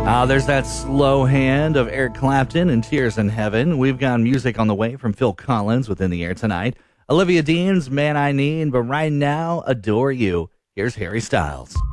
There's that slow hand of Eric Clapton and Tears in Heaven. We've got music on the way from Phil Collins within the air tonight. Olivia Dean's Man I Need, but right now, Adore You. Here's Harry Styles.